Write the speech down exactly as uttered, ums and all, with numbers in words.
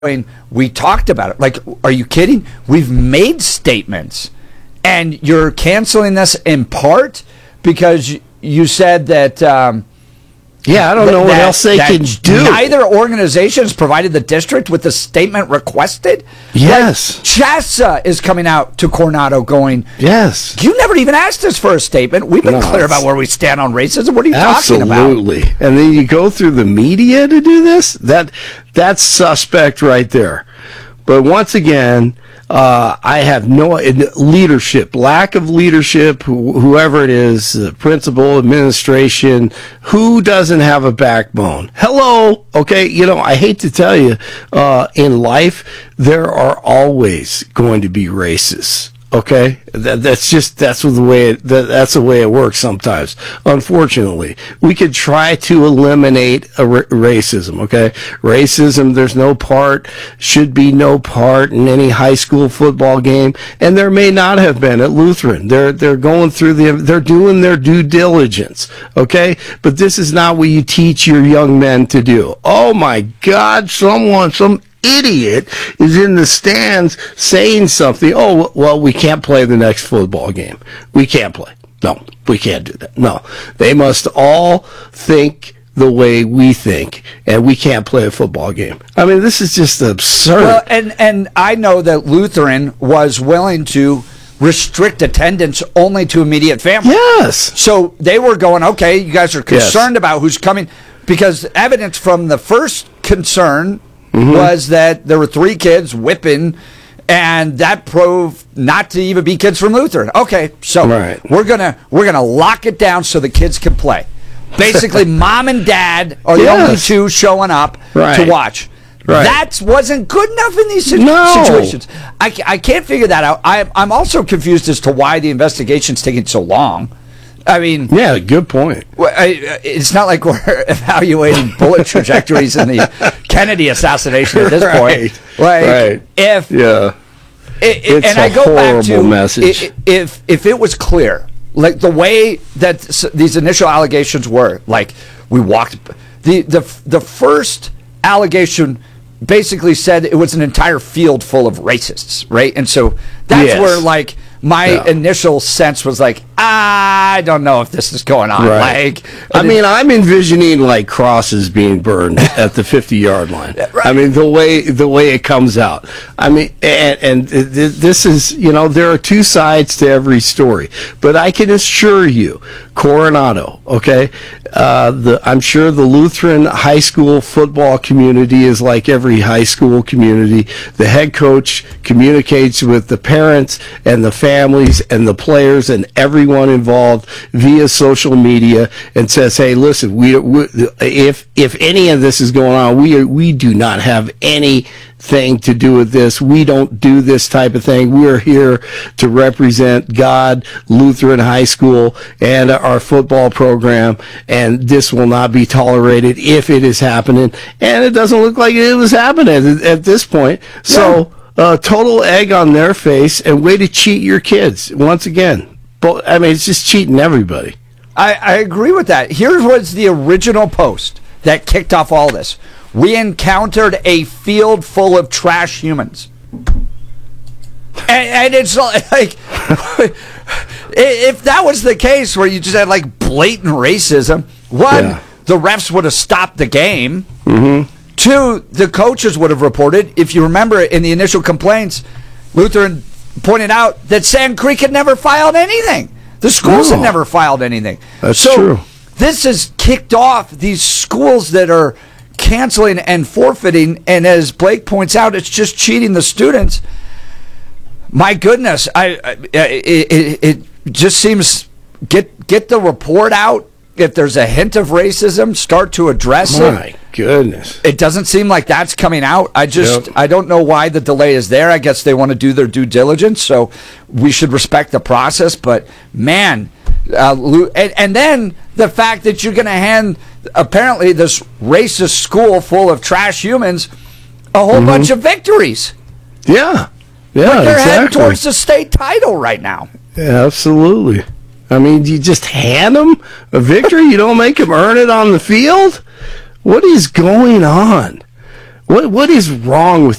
we talked about it. Like, are you kidding? We've made statements, and you're canceling this in part because you said that. Um, yeah, I don't th- know what that, else they can do. Neither organization has provided the district with the statement requested. Yes, like, CHSA is coming out to Coronado, going, yes. You never even asked us for a statement. We've been no, clear about where we stand on racism. What are you absolutely. talking about? Absolutely. And then you go through the media to do this. That that's suspect right there. But once again, uh, I have no leadership, lack of leadership, wh- whoever it is, uh, principal, administration, who doesn't have a backbone? Hello. Okay. You know, I hate to tell you, uh, in life, there are always going to be racists. Okay, that, that's just that's the way it, that, that's the way it works sometimes. Unfortunately, we could try to eliminate a r- racism. Okay, racism. There's no part, should be no part in any high school football game, and there may not have been at Lutheran. They're they're going through the they're doing their due diligence. Okay, but this is not what you teach your young men to do. Oh my God, someone some. idiot is in the stands saying something. Oh, well, we can't play the next football game. We can't play. No, we can't do that. No, they must all think the way we think, and we can't play a football game. I mean, this is just absurd. Well, and, and I know that Lutheran was willing to restrict attendance only to immediate family. Yes. So they were going, okay, you guys are concerned yes. about who's coming, because evidence from the first concern Mm-hmm. was that there were three kids whipping, and that proved not to even be kids from Lutheran. Okay, so right. we're gonna we're gonna lock it down so the kids can play. Basically, mom and dad are the yes. only two showing up right. to watch. Right. That wasn't good enough in these situ- no. situations. I, I can't figure that out. I, I'm also confused as to why the investigation's taking so long. I mean, yeah, good point. It's not like we're evaluating bullet trajectories in the Kennedy assassination at this right. point. Like, right. if yeah, it, it's and a I go horrible back to message. If if it was clear, like the way that these initial allegations were, like we walked the the the first allegation basically said it was an entire field full of racists, right? And so that's yes. where like. My yeah. initial sense was like, I don't know if this is going on. Right. Like, I mean, I'm envisioning like crosses being burned at the fifty-yard line. Right. I mean, the way the way it comes out. I mean, and, and this is, you know, there are two sides to every story. But I can assure you, Coronado, okay, uh, the I'm sure the Lutheran high school football community is like every high school community. The head coach communicates with the parents and the families. families and the players and everyone involved via social media and says, hey, listen, we, we if if any of this is going on, we are, we do not have anything to do with this. We don't do this type of thing. We are here to represent God, Lutheran High School, and our football program, and this will not be tolerated if it is happening. And it doesn't look like it was happening at, at this point. So. Yeah. Uh, total egg on their face and way to cheat your kids once again. But I mean, it's just cheating everybody. I, I agree with that. Here was the original post that kicked off all this. We encountered a field full of trash humans. And, and it's like, if that was the case where you just had like blatant racism, one, yeah. the refs would have stopped the game. Mm-hmm. Two, the coaches would have reported. If you remember in the initial complaints, Lutheran pointed out that Sand Creek had never filed anything. The schools no. had never filed anything. That's so true. This has kicked off these schools that are canceling and forfeiting, and as Blake points out, it's just cheating the students. My goodness, I, I it, it, it just seems get get the report out. If there's a hint of racism, start to address My it. My goodness. It doesn't seem like that's coming out. I just, yep. I don't know why the delay is there. I guess they want to do their due diligence, so we should respect the process. But, man, uh, and, and then the fact that you're going to hand, apparently, this racist school full of trash humans a whole mm-hmm. bunch of victories. Yeah. Yeah, like they're exactly. heading towards the state title right now. Yeah, absolutely. I mean, you just hand them a victory? You don't make them earn it on the field? What is going on? What what is wrong with